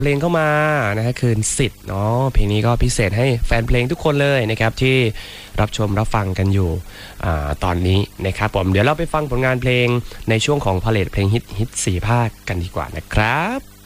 เพลงเข้ามานะฮะคืนสิทธิ์เนาะเพลงนี้ก็พิเศษให้แฟนเพลงทุกคนเลยนะครับที่รับชมรับฟังกันอยู่ตอนนี้นะครับผมเดี๋ยวเราไปฟังผลงานเพลงในช่วงของพาเลทเพลงฮิต4 ภาคกันดีกว่านะครับ